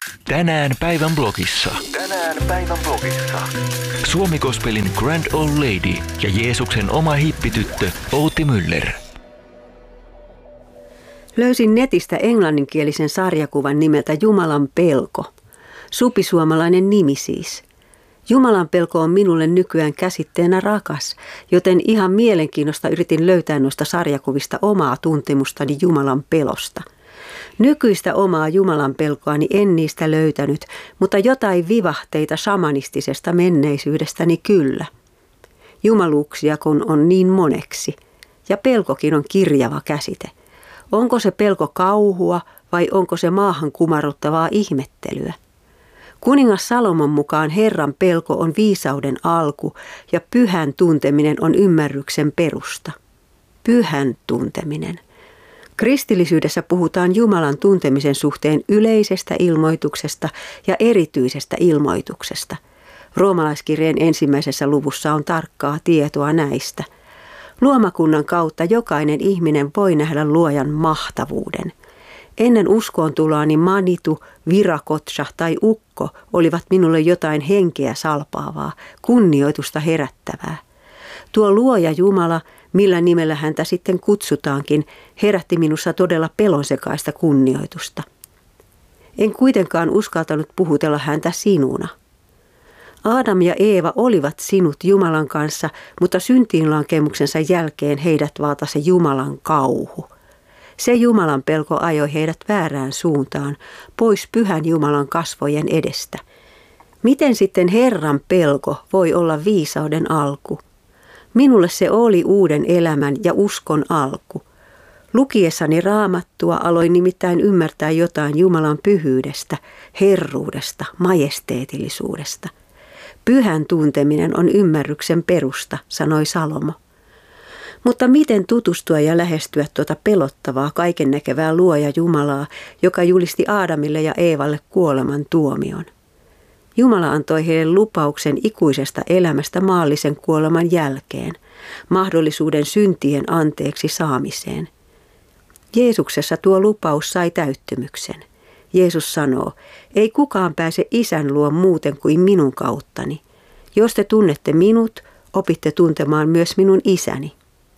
Tänään päivän blogissa. Suomi Gospelin Grand Old Lady ja Jeesuksen oma hippityttö Outi Müller. Löysin netistä englanninkielisen sarjakuvan nimeltä Jumalan pelko. Supisuomalainen nimi siis. Jumalan pelko on minulle nykyään käsitteenä rakas, joten ihan mielenkiinnosta yritin löytää noista sarjakuvista omaa tuntemustani Jumalan pelosta. Nykyistä omaa Jumalan pelkoani en niistä löytänyt, mutta jotain vivahteita shamanistisesta menneisyydestäni kyllä. Jumaluuksia kun on niin moneksi, ja pelkokin on kirjava käsite. Onko se pelko kauhua vai onko se maahan kumarruttavaa ihmettelyä? Kuningas Salomon mukaan Herran pelko on viisauden alku ja pyhän tunteminen on ymmärryksen perusta. Pyhän tunteminen. Kristillisyydessä puhutaan Jumalan tuntemisen suhteen yleisestä ilmoituksesta ja erityisestä ilmoituksesta. Roomalaiskirjeen 1. luvussa on tarkkaa tietoa näistä. Luomakunnan kautta jokainen ihminen voi nähdä luojan mahtavuuden. Ennen uskoon tuloani Manitu, Virakotsha tai Ukko olivat minulle jotain henkeä salpaavaa, kunnioitusta herättävää. Tuo luoja Jumala, millä nimellä häntä sitten kutsutaankin, herätti minussa todella pelonsekaista kunnioitusta. En kuitenkaan uskaltanut puhutella häntä sinuna. Aadam ja Eeva olivat sinut Jumalan kanssa, mutta syntiinlankemuksensa jälkeen heidät valtasi Jumalan kauhu. Se Jumalan pelko ajoi heidät väärään suuntaan, pois pyhän Jumalan kasvojen edestä. Miten sitten Herran pelko voi olla viisauden alku? Minulle se oli uuden elämän ja uskon alku. Lukiessani Raamattua aloin nimittäin ymmärtää jotain Jumalan pyhyydestä, herruudesta, majesteetillisuudesta. Pyhän tunteminen on ymmärryksen perusta, sanoi Salomo. Mutta miten tutustua ja lähestyä tuota pelottavaa, kaikennäkevää luoja Jumalaa, joka julisti Aadamille ja Eevalle kuoleman tuomion? Jumala antoi heille lupauksen ikuisesta elämästä maallisen kuoleman jälkeen, mahdollisuuden syntien anteeksi saamiseen. Jeesuksessa tuo lupaus sai täyttymyksen. Jeesus sanoo, ei kukaan pääse Isän luo muuten kuin minun kauttani. Jos te tunnette minut, opitte tuntemaan myös minun Isäni.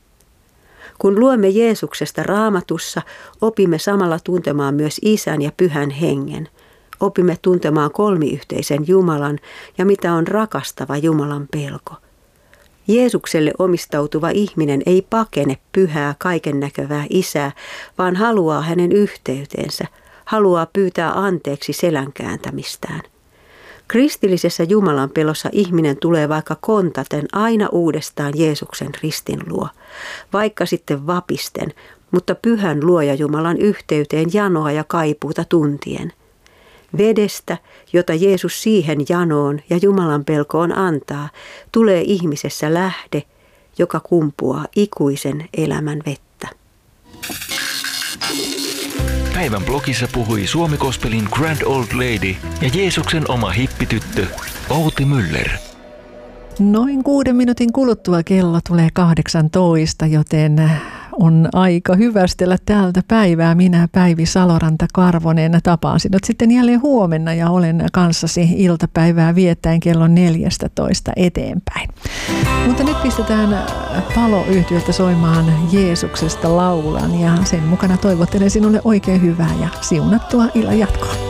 Kun luemme Jeesuksesta Raamatussa, opimme samalla tuntemaan myös Isän ja Pyhän Hengen. Opimme tuntemaan kolmiyhteisen Jumalan ja mitä on rakastava Jumalan pelko. Jeesukselle omistautuva ihminen ei pakene pyhää kaikennäkövää Isää, vaan haluaa hänen yhteyteensä, haluaa pyytää anteeksi selän kääntämistään. Kristillisessä Jumalan pelossa ihminen tulee vaikka kontaten aina uudestaan Jeesuksen ristin luo, vaikka sitten vapisten, mutta pyhän luoja Jumalan yhteyteen janoa ja kaipuuta tuntien. Vedestä, jota Jeesus siihen janoon ja Jumalan pelkoon antaa, tulee ihmisessä lähde, joka kumpuaa ikuisen elämän vettä. Päivän blogissa puhui Suomi Gospelin Grand Old Lady ja Jeesuksen oma hippityttö Outi Müller. Noin 6 minuutin kuluttua kello tulee 18, joten on aika hyvästellä täältä päivää. Minä Päivi Saloranta-Karvonen tapaan sinut sitten jälleen huomenna ja olen kanssasi iltapäivää viettäen kello 14 eteenpäin. Mutta nyt pistetään Palo-yhtyöltä soimaan Jeesuksesta laulan ja sen mukana toivottelen sinulle oikein hyvää ja siunattua illan jatkoa.